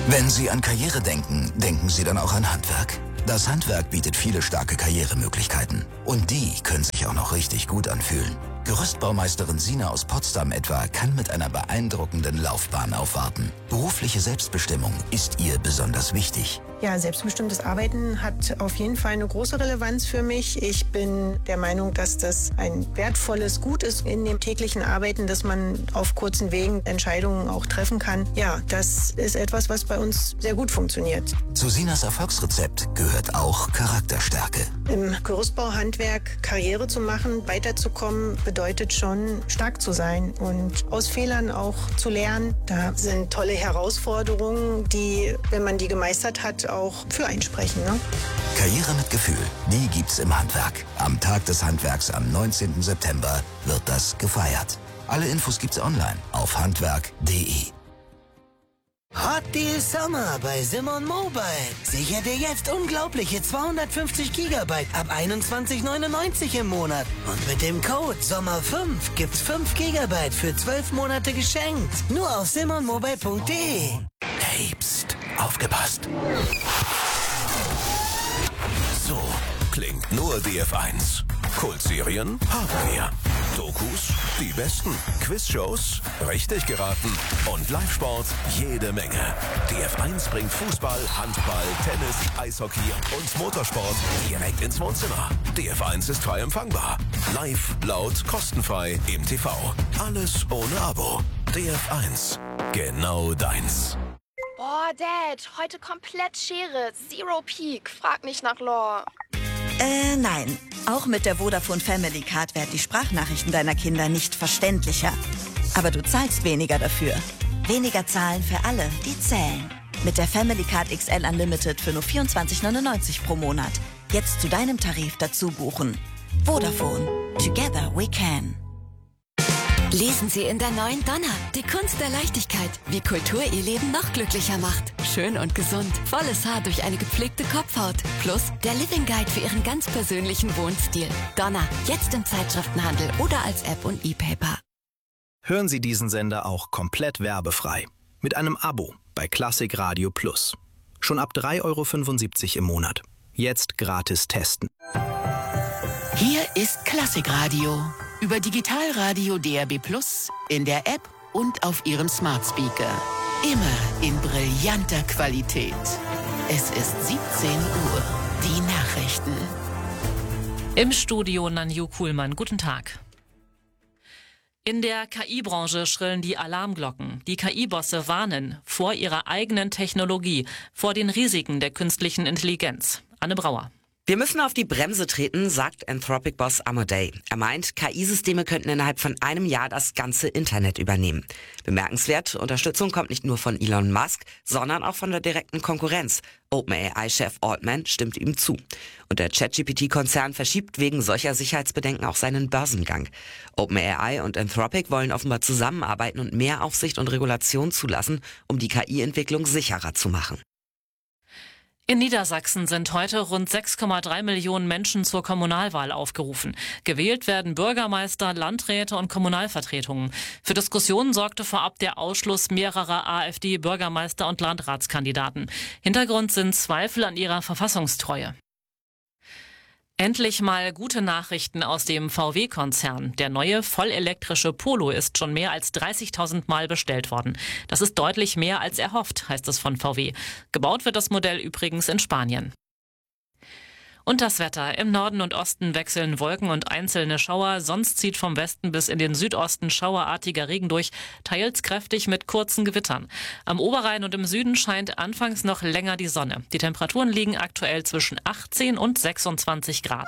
Wenn Sie an Karriere denken, denken Sie dann auch an Handwerk. Das Handwerk bietet viele starke Karrieremöglichkeiten. Und die können sich auch noch richtig gut anfühlen. Gerüstbaumeisterin Sina aus Potsdam etwa kann mit einer beeindruckenden Laufbahn aufwarten. Berufliche Selbstbestimmung ist ihr besonders wichtig. Ja, selbstbestimmtes Arbeiten hat auf jeden Fall eine große Relevanz für mich. Ich bin der Meinung, dass das ein wertvolles Gut ist in dem täglichen Arbeiten, dass man auf kurzen Wegen Entscheidungen auch treffen kann. Ja, das ist etwas, was bei uns sehr gut funktioniert. Zu Sinas Erfolgsrezept gehört auch Charakterstärke. Im Gerüstbauhandwerk Karriere zu machen, weiterzukommen, bedeutet schon stark zu sein und aus Fehlern auch zu lernen. Da sind tolle Herausforderungen, die, wenn man die gemeistert hat, auch für einen sprechen. Ne? Karriere mit Gefühl, die gibt's im Handwerk. Am Tag des Handwerks am 19. September wird das gefeiert. Alle Infos gibt's online auf handwerk.de. Hot Deal Summer bei Simon Mobile. Sicher dir jetzt unglaubliche 250 Gigabyte ab 21,99 im Monat. Und mit dem Code SOMMER5 gibt's 5 Gigabyte für 12 Monate geschenkt. Nur auf simonmobile.de. Hey, pst, aufgepasst. So klingt nur DF1. Kultserien haben wir. Dokus, die besten. Quizshows, richtig geraten. Und Live-Sport, jede Menge. DF1 bringt Fußball, Handball, Tennis, Eishockey und Motorsport direkt ins Wohnzimmer. DF1 ist frei empfangbar. Live, laut, kostenfrei im TV. Alles ohne Abo. DF1, genau deins. Boah, Dad, heute komplett Schere. Zero Peak. Frag nicht nach Lore. Nein. Auch mit der Vodafone Family Card werden die Sprachnachrichten deiner Kinder nicht verständlicher. Aber du zahlst weniger dafür. Weniger zahlen für alle, die zählen. Mit der Family Card XL Unlimited für nur 24,99 pro Monat. Jetzt zu deinem Tarif dazu buchen. Vodafone. Together we can. Lesen Sie in der neuen Donner. Die Kunst der Leichtigkeit. Wie Kultur Ihr Leben noch glücklicher macht. Schön und gesund. Volles Haar durch eine gepflegte Kopfhaut. Plus der Living Guide für Ihren ganz persönlichen Wohnstil. Donner. Jetzt im Zeitschriftenhandel oder als App und E-Paper. Hören Sie diesen Sender auch komplett werbefrei. Mit einem Abo bei Klassik Radio Plus. Schon ab 3,75 € im Monat. Jetzt gratis testen. Hier ist Klassik Radio. Über Digitalradio DAB+, in der App und auf Ihrem Smart Speaker. Immer in brillanter Qualität. Es ist 17 Uhr. Die Nachrichten. Im Studio Nanju Kuhlmann. Guten Tag. In der KI-Branche schrillen die Alarmglocken. Die KI-Bosse warnen vor ihrer eigenen Technologie, vor den Risiken der künstlichen Intelligenz. Anne Brauer. Wir müssen auf die Bremse treten, sagt Anthropic-Boss Amodei. Er meint, KI-Systeme könnten innerhalb von einem Jahr das ganze Internet übernehmen. Bemerkenswert, Unterstützung kommt nicht nur von Elon Musk, sondern auch von der direkten Konkurrenz. OpenAI-Chef Altman stimmt ihm zu. Und der ChatGPT-Konzern verschiebt wegen solcher Sicherheitsbedenken auch seinen Börsengang. OpenAI und Anthropic wollen offenbar zusammenarbeiten und mehr Aufsicht und Regulation zulassen, um die KI-Entwicklung sicherer zu machen. In Niedersachsen sind heute rund 6,3 Millionen Menschen zur Kommunalwahl aufgerufen. Gewählt werden Bürgermeister, Landräte und Kommunalvertretungen. Für Diskussionen sorgte vorab der Ausschluss mehrerer AfD-Bürgermeister- und Landratskandidaten. Hintergrund sind Zweifel an ihrer Verfassungstreue. Endlich mal gute Nachrichten aus dem VW-Konzern. Der neue vollelektrische Polo ist schon mehr als 30.000 Mal bestellt worden. Das ist deutlich mehr als erhofft, heißt es von VW. Gebaut wird das Modell übrigens in Spanien. Und das Wetter. Im Norden und Osten wechseln Wolken und einzelne Schauer. Sonst zieht vom Westen bis in den Südosten schauerartiger Regen durch, teils kräftig mit kurzen Gewittern. Am Oberrhein und im Süden scheint anfangs noch länger die Sonne. Die Temperaturen liegen aktuell zwischen 18 und 26 Grad.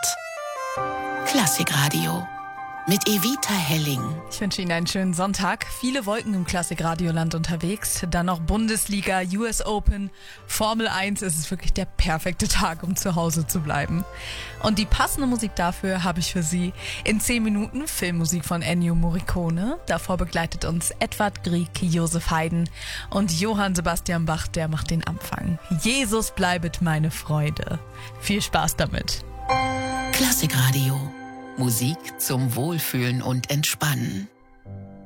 Klassikradio mit Evita Helling. Ich wünsche Ihnen einen schönen Sonntag. Viele Wolken im Klassikradioland unterwegs. Dann noch Bundesliga, US Open, Formel 1. Es ist wirklich der perfekte Tag, um zu Hause zu bleiben. Und die passende Musik dafür habe ich für Sie. In 10 Minuten Filmmusik von Ennio Morricone. Davor begleitet uns Edvard Grieg, Josef Haydn und Johann Sebastian Bach, der macht den Anfang. Jesus bleibet meine Freude. Viel Spaß damit. Klassikradio. Musik zum Wohlfühlen und Entspannen.